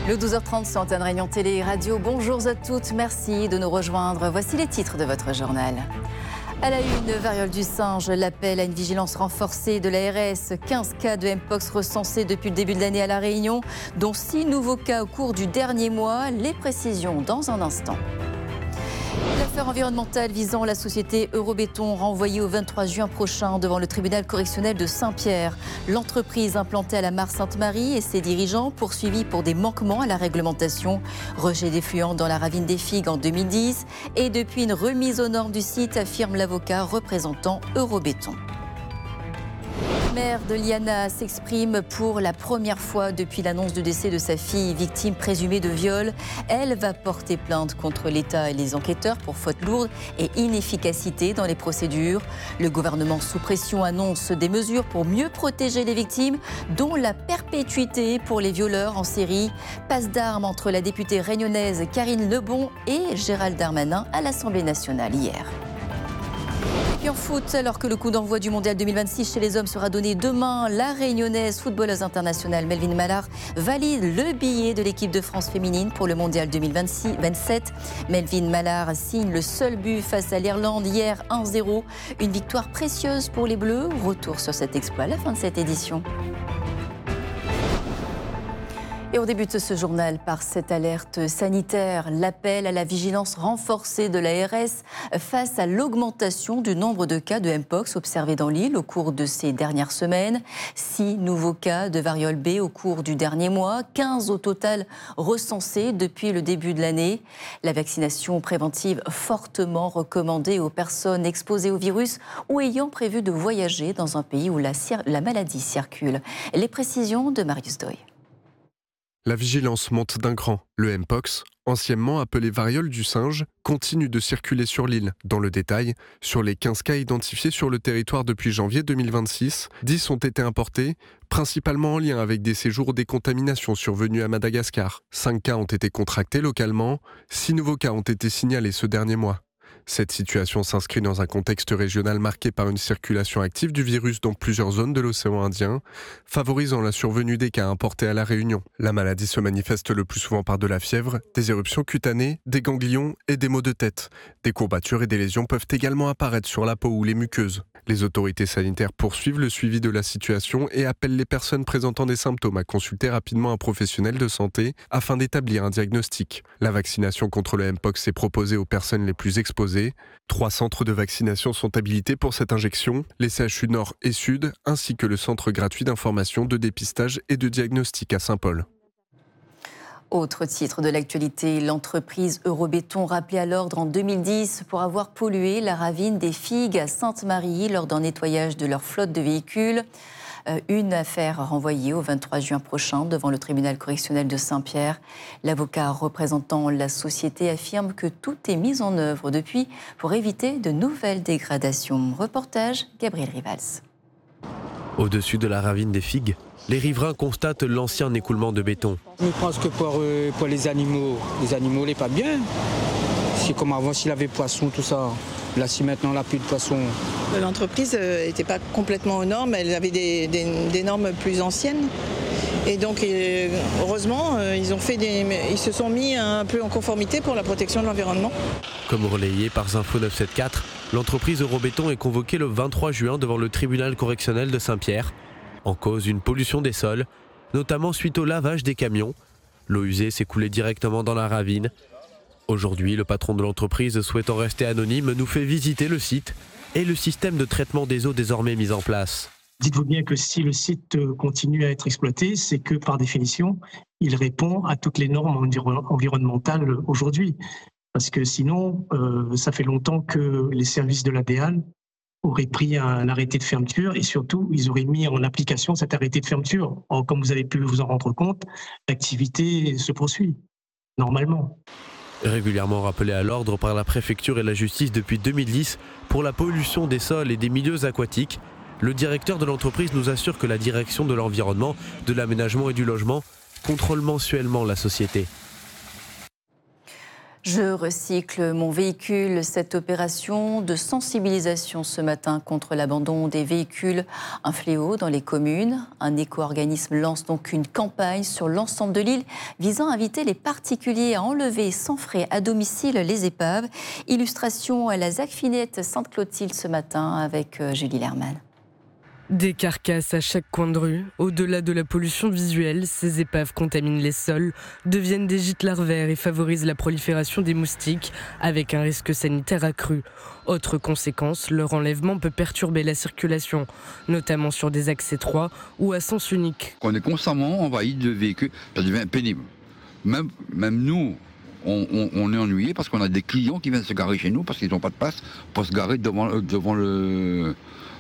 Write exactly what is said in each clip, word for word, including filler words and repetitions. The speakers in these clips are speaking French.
Le douze heures trente sur Antenne Réunion Télé et Radio. Bonjour à toutes, merci de nous rejoindre. Voici les titres de votre journal. À la une, variole du singe, l'appel à une vigilance renforcée de l'A R S. quinze cas de Mpox recensés depuis le début de l'année à La Réunion, dont six nouveaux cas au cours du dernier mois. Les précisions dans un instant. L'affaire environnementale visant la société Eurobéton renvoyée au vingt-trois juin prochain devant le tribunal correctionnel de Saint-Pierre. L'entreprise implantée à la mare Sainte-Marie et ses dirigeants poursuivis pour des manquements à la réglementation, rejet d'effluents dans la ravine des Figues en deux mille dix et depuis une remise aux normes du site, affirme l'avocat représentant Eurobéton. La mère de Liana s'exprime pour la première fois depuis l'annonce du décès de sa fille, victime présumée de viol. Elle va porter plainte contre l'État et les enquêteurs pour faute lourde et inefficacité dans les procédures. Le gouvernement sous pression annonce des mesures pour mieux protéger les victimes, dont la perpétuité pour les violeurs en série. Passe d'armes entre la députée réunionnaise Karine Lebon et Gérald Darmanin à l'Assemblée nationale hier. Et en foot, alors que le coup d'envoi du Mondial deux mille vingt-six chez les hommes sera donné demain, la réunionnaise footballeuse internationale Melvin Mallard valide le billet de l'équipe de France féminine pour le Mondial deux mille vingt-sept. Melvin Mallard signe le seul but face à l'Irlande hier un zéro. Une victoire précieuse pour les Bleus. Retour sur cet exploit à la fin de cette édition. Et on débute ce journal par cette alerte sanitaire, l'appel à la vigilance renforcée de l'A R S face à l'augmentation du nombre de cas de Mpox observés dans l'île au cours de ces dernières semaines. Six nouveaux cas de variole B au cours du dernier mois, quinze au total recensés depuis le début de l'année. La vaccination préventive fortement recommandée aux personnes exposées au virus ou ayant prévu de voyager dans un pays où la, la maladie circule. Les précisions de Marius Doy. La vigilance monte d'un cran. Le Mpox, anciennement appelé variole du singe, continue de circuler sur l'île. Dans le détail, sur les quinze cas identifiés sur le territoire depuis janvier deux mille vingt-six, dix ont été importés, principalement en lien avec des séjours ou des contaminations survenues à Madagascar. cinq cas ont été contractés localement, six nouveaux cas ont été signalés ce dernier mois. Cette situation s'inscrit dans un contexte régional marqué par une circulation active du virus dans plusieurs zones de l'océan Indien, favorisant la survenue des cas importés à La Réunion. La maladie se manifeste le plus souvent par de la fièvre, des éruptions cutanées, des ganglions et des maux de tête. Des courbatures et des lésions peuvent également apparaître sur la peau ou les muqueuses. Les autorités sanitaires poursuivent le suivi de la situation et appellent les personnes présentant des symptômes à consulter rapidement un professionnel de santé afin d'établir un diagnostic. La vaccination contre le Mpox est proposée aux personnes les plus exposées. Trois centres de vaccination sont habilités pour cette injection, les C H U Nord et Sud, ainsi que le centre gratuit d'information, de dépistage et de diagnostic à Saint-Paul. Autre titre de l'actualité, l'entreprise Eurobéton rappelée à l'ordre en deux mille dix pour avoir pollué la ravine des Figues à Sainte-Marie lors d'un nettoyage de leur flotte de véhicules. Une affaire renvoyée au vingt-trois juin prochain devant le tribunal correctionnel de Saint-Pierre. L'avocat représentant la société affirme que tout est mis en œuvre depuis pour éviter de nouvelles dégradations. Reportage Gabriel Rivals. Au-dessus de la ravine des Figues, les riverains constatent l'ancien écoulement de béton. Je pense que pour, euh, pour les animaux, les animaux, n'est pas bien. C'est comme avant s'il y avait poisson, tout ça. Là, si maintenant, il n'y a plus de poisson. L'entreprise n'était pas complètement aux normes, elle avait des, des, des normes plus anciennes. Et donc, heureusement, ils, ont fait des, ils se sont mis un peu en conformité pour la protection de l'environnement. Comme relayé par Zinfo neuf cent soixante-quatorze, l'entreprise Eurobéton est convoquée le vingt-trois juin devant le tribunal correctionnel de Saint-Pierre. En cause, une pollution des sols, notamment suite au lavage des camions. L'eau usée s'est coulée directement dans la ravine. Aujourd'hui, le patron de l'entreprise, souhaitant rester anonyme, nous fait visiter le site et le système de traitement des eaux désormais mis en place. Dites-vous bien que si le site continue à être exploité, c'est que par définition, il répond à toutes les normes environnementales aujourd'hui. Parce que sinon, euh, ça fait longtemps que les services de l'A D A N auraient pris un arrêté de fermeture et surtout, ils auraient mis en application cet arrêté de fermeture. Or, comme vous avez pu vous en rendre compte, l'activité se poursuit, normalement. Régulièrement rappelé à l'ordre par la préfecture et la justice depuis deux mille dix pour la pollution des sols et des milieux aquatiques, le directeur de l'entreprise nous assure que la direction de l'environnement, de l'aménagement et du logement contrôle mensuellement la société. Je recycle mon véhicule. Cette opération de sensibilisation ce matin contre l'abandon des véhicules, un fléau dans les communes. Un éco-organisme lance donc une campagne sur l'ensemble de l'île visant à inviter les particuliers à enlever sans frais à domicile les épaves. Illustration à la Z A C Finette Sainte-Clotilde ce matin avec Julie Lerman. Des carcasses à chaque coin de rue. Au-delà de la pollution visuelle, ces épaves contaminent les sols, deviennent des gîtes larvaires et favorisent la prolifération des moustiques, avec un risque sanitaire accru. Autre conséquence, leur enlèvement peut perturber la circulation, notamment sur des accès étroits ou à sens unique. On est constamment envahi de véhicules, ça devient pénible. Même, même nous, on, on, on est ennuyés parce qu'on a des clients qui viennent se garer chez nous parce qu'ils n'ont pas de place pour se garer devant, devant le...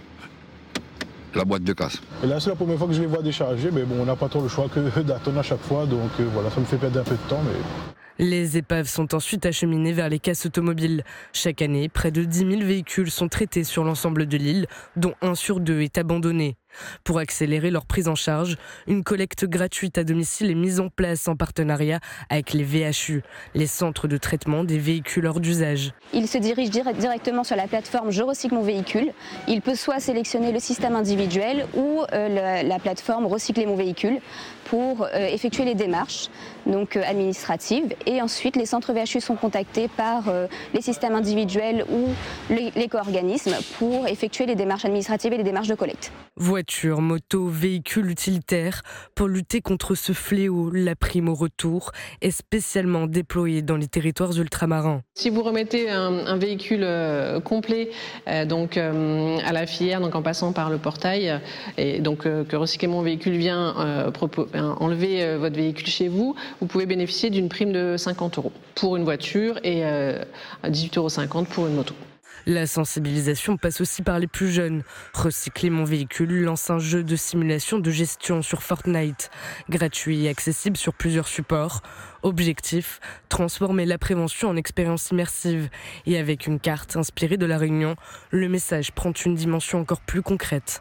la boîte de casse. Et là, c'est la première fois que je les vois décharger, mais bon, on n'a pas trop le choix que d'attendre à chaque fois, donc euh, voilà, ça me fait perdre un peu de temps. Mais... Les épaves sont ensuite acheminées vers les casses automobiles. Chaque année, près de dix mille véhicules sont traités sur l'ensemble de l'île, dont un sur deux est abandonné. Pour accélérer leur prise en charge, une collecte gratuite à domicile est mise en place en partenariat avec les V H U, les centres de traitement des véhicules hors d'usage. Il se dirige direct, directement sur la plateforme Je recycle mon véhicule. Il peut soit sélectionner le système individuel ou euh, la, la plateforme Recycler mon véhicule pour euh, effectuer les démarches donc, euh, administratives. Et ensuite, les centres V H U sont contactés par euh, les systèmes individuels ou l'éco-organisme pour effectuer les démarches administratives et les démarches de collecte. Voitures, motos, véhicules utilitaires, pour lutter contre ce fléau, la prime au retour est spécialement déployée dans les territoires ultramarins. Si vous remettez un, un véhicule euh, complet euh, donc, euh, à la filière, donc en passant par le portail, euh, et donc euh, que Recycler mon véhicule vient euh, propos, euh, enlever euh, votre véhicule chez vous, vous pouvez bénéficier d'une prime de cinquante euros pour une voiture et euh, dix-huit euros cinquante pour une moto. La sensibilisation passe aussi par les plus jeunes. Recycler mon véhicule lance un jeu de simulation de gestion sur Fortnite, gratuit et accessible sur plusieurs supports. Objectif, transformer la prévention en expérience immersive. Et avec une carte inspirée de La Réunion, le message prend une dimension encore plus concrète.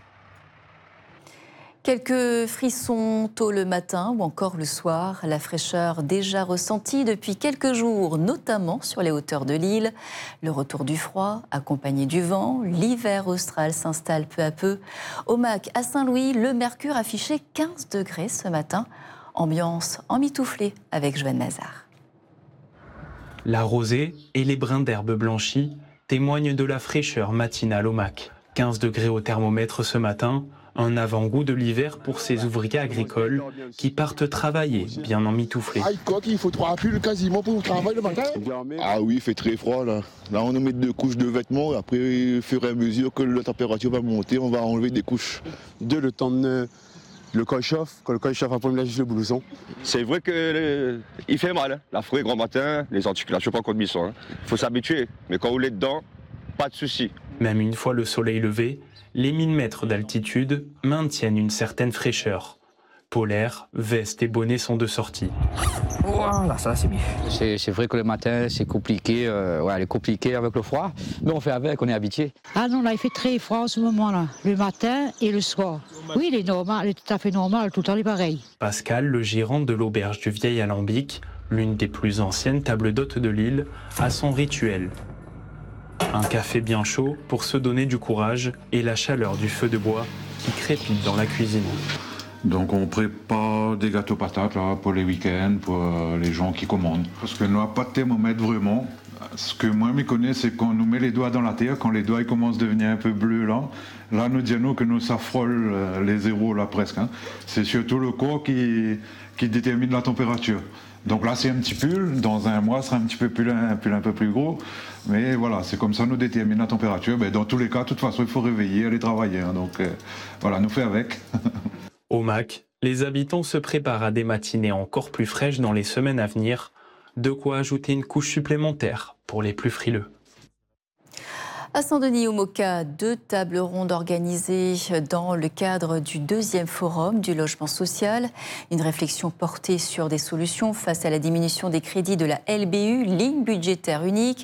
Quelques frissons tôt le matin ou encore le soir. La fraîcheur déjà ressentie depuis quelques jours, notamment sur les hauteurs de l'île. Le retour du froid, accompagné du vent. L'hiver austral s'installe peu à peu. Au Mac, à Saint-Louis, le mercure affichait quinze degrés ce matin. Ambiance emmitouflée avec Joanne Nazar. La rosée et les brins d'herbe blanchis témoignent de la fraîcheur matinale au Mac. quinze degrés au thermomètre ce matin. Un avant-goût de l'hiver pour ces ouvriers agricoles qui partent travailler bien emmitouflés. Il faut trois pulls quasiment pour le travail le matin. Ah oui, il fait très froid là. Là, on nous met deux couches de vêtements. Après, au fur et à mesure que la température va monter, on va enlever des couches. De le temps de le corps chauffe, quand le corps chauffe, après on lâche le blouson. C'est vrai qu'il fait mal. Hein. La froid grand matin, les articulations pas contre mission. Il hein. faut s'habituer. Mais quand vous l'êtes dedans, pas de souci. Même une fois le soleil levé, les mille mètres d'altitude maintiennent une certaine fraîcheur. Polaire, veste et bonnet sont de sortie. Voilà, ça c'est mieux. C'est, c'est vrai que le matin c'est compliqué, euh, ouais, elle est compliquée avec le froid, mais on fait avec, on est habitué. Ah non, là il fait très froid en ce moment-là, le matin et le soir. Oui, il est normal, il est tout à fait normal, tout le temps il est pareil. Pascal, le gérant de l'auberge du Vieil Alambic, l'une des plus anciennes tables d'hôtes de l'île, a son rituel. Un café bien chaud pour se donner du courage et la chaleur du feu de bois qui crépite dans la cuisine. Donc on prépare des gâteaux patates là, pour les week-ends, pour euh, les gens qui commandent. Parce qu'on n'a pas de thermomètre vraiment. Ce que moi je connais, c'est qu'on nous met les doigts dans la terre, quand les doigts ils commencent à devenir un peu bleus là, là nous disons que nous ça frôle euh, les zéros là presque. Hein. C'est surtout le corps qui, qui détermine la température. Donc là c'est un petit pull, dans un mois ce sera un petit peu plus, un pull un peu plus gros. Mais voilà, c'est comme ça nous détermine la température. Mais dans tous les cas, de toute façon, il faut réveiller, aller travailler. Hein. Donc euh, voilà, nous fait avec. Au Mac, les habitants se préparent à des matinées encore plus fraîches dans les semaines à venir. De quoi ajouter une couche supplémentaire pour les plus frileux. À Saint-Denis, au Moka, deux tables rondes organisées dans le cadre du deuxième forum du logement social. Une réflexion portée sur des solutions face à la diminution des crédits de la L B U, ligne budgétaire unique.